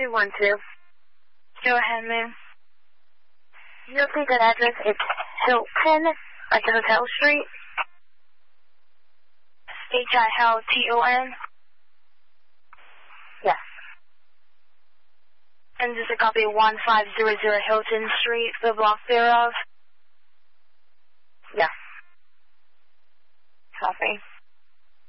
212. Go ahead, ma'am. You'll see that address. It's Hilton, like the hotel street. Hilton? Yes. And this is a copy of 1500 Hilton Street, the block thereof? Yes. Copy.